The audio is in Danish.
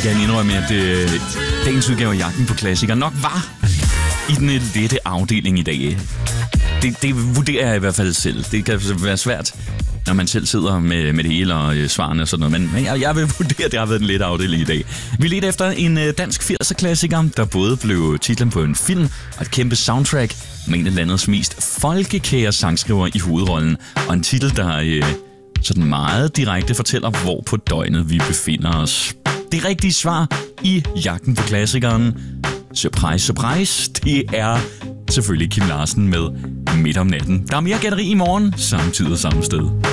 gerne indrømme, at dagens udgave af Jagten på Klassikere nok var i den lette afdeling i dag. Det vurderer jeg i hvert fald selv. Det kan være svært, når man selv sidder med det hele og svarene og sådan noget. Men jeg vil vurdere, at det har været en lette afdeling i dag. Vi ledte efter en dansk 80'er-klassiker, der både blev titlen på en film og et kæmpe soundtrack med en af landets mest folkekære sangskriver i hovedrollen. Og en titel, der sådan meget direkte fortæller, hvor på døgnet vi befinder os. Det rigtige svar i Jagten på Klassikeren. Surprise, surprise. Det er selvfølgelig Kim Larsen med Midt om natten. Der er mere gætteri i morgen, samme tid og samme sted.